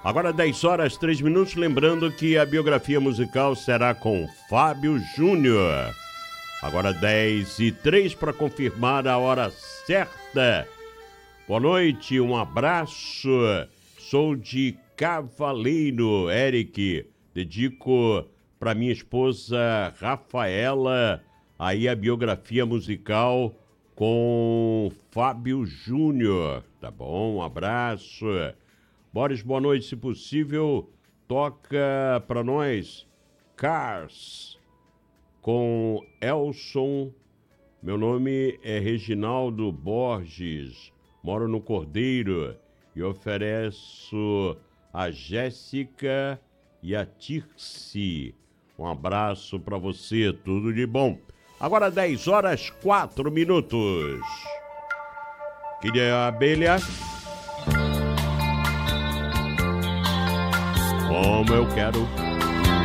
Agora 10 horas 3 minutos, lembrando que a biografia musical será com Fábio Júnior. Agora 10h03 para confirmar a hora certa. Boa noite, um abraço. Sou de Cavaleiro, Eric. Dedico para minha esposa Rafaela aí a biografia musical com Fábio Júnior. Tá bom? Um abraço. Boris, boa noite. Se possível, toca para nós Cars com Elson. Meu nome é Reginaldo Borges, moro no Cordeiro e ofereço a Jéssica e a Tirce. Um abraço para você, tudo de bom. Agora 10 horas 4 minutos. Queria abelha. Como eu quero